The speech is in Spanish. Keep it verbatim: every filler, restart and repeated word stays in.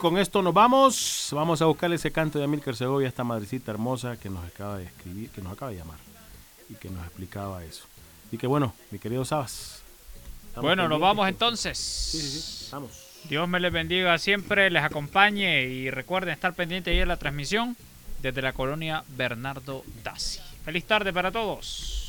con esto nos vamos. Vamos a buscarle ese canto de Amílcar Segovia, esta madrecita hermosa que nos acaba de escribir, que nos acaba de llamar y que nos explicaba eso. Y que bueno, mi querido Sabas. Bueno, nos vamos entonces. Sí, sí, sí, vamos. Dios me les bendiga siempre, les acompañe y recuerden estar pendientes ahí en la transmisión desde la colonia Bernardo Daci. Feliz tarde para todos.